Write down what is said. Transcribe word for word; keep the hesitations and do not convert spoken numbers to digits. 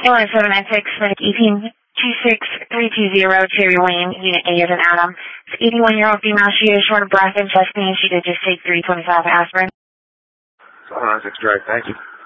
Illinois seven nine six, Medic E P two six three two zero, Cherry Lane, Unit A as an Adam. It's eighty-one-year-old female. She is short of breath and chest pain. She did just take three twenty-five aspirin. seven nine six, direct, thank you.